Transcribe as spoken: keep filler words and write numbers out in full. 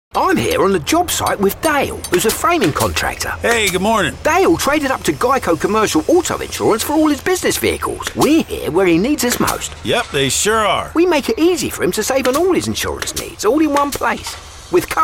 I'm here on the job site with Dale, who's a framing contractor. Hey, good morning. Dale traded up to Geico Commercial Auto Insurance for all his business vehicles. We're here where he needs us most. Yep, they sure are. We make it easy for him to save on all his insurance needs, all in one place. With